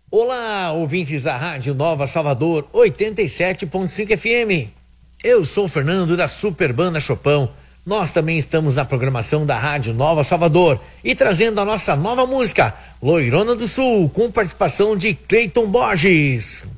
Olá, ouvintes da Rádio Nova Salvador 87.5 FM. Eu sou o Fernando da Super Banda Chopão. Nós também estamos na programação da Rádio Nova Salvador e trazendo a nossa nova música, Loirona do Sul, com participação de Cleiton Borges.